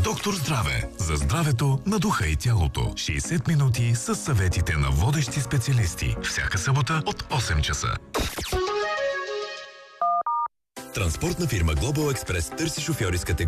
Доктор Здраве. За здравето на духа и тялото. 60 минути с съветите на водещи специалисти. Всяка събота от 8 часа. Транспортна фирма Global Express търси шофьори с категория